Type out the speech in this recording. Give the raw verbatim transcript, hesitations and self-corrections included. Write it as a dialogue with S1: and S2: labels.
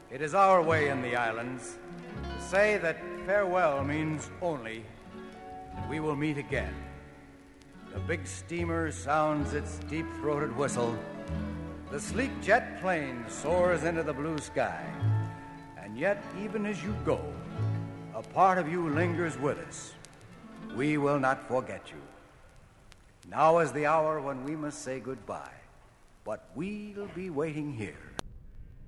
S1: It is our way in the islands to say that farewell means only that we will meet again. The big steamer sounds its deep-throated whistle. The sleek jet plane soars into the blue sky. And yet, even as you go, a part of you lingers with us. We will not forget you. Now is the hour when we must say goodbye, but we'll be waiting here